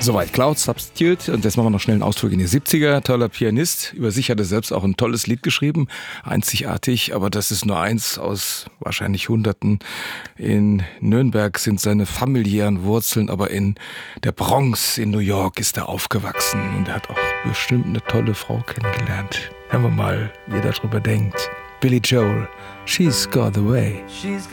Soweit Cloud Substitute. Und jetzt machen wir noch schnell einen Ausflug in die 70er. Toller Pianist. Über sich hat er selbst auch ein tolles Lied geschrieben. Einzigartig, aber das ist nur eins aus wahrscheinlich Hunderten. In Nürnberg sind seine familiären Wurzeln, aber in der Bronx in New York ist er aufgewachsen. Und er hat auch bestimmt eine tolle Frau kennengelernt. Hören wir mal, wie er darüber denkt. Billy Joel, She's Got the Way.